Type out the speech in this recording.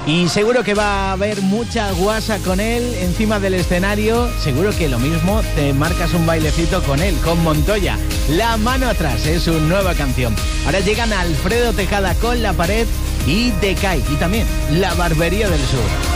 Y seguro que va a haber mucha guasa con él encima del escenario. Seguro que lo mismo te marcas un bailecito con él, con Montoya. La mano atrás es su nueva canción. Ahora llegan Alfredo Tejada con La Pared y Decay. Y también La Barbería del Sur.